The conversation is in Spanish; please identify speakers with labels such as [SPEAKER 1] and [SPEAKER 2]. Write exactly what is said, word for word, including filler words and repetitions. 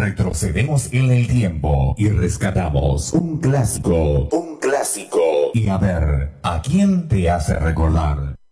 [SPEAKER 1] Retrocedemos en el tiempo y rescatamos un clásico, un clásico. Y a ver, ¿a quién te hace recordar?